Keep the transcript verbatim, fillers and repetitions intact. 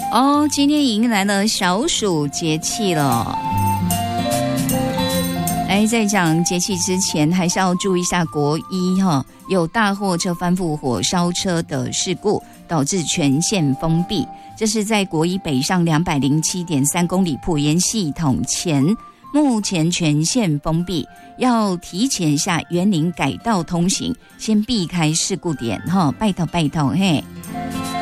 哦，今天迎来了小暑节气了。哎，在讲节气之前，还是要注意一下国一哈，有大货车翻覆火烧车的事故，导致全线封闭。这是在国一北上两百零七点三公里埔盐系统前，目前全线封闭，要提前下园林改道通行，先避开事故点哈，拜托拜托嘿。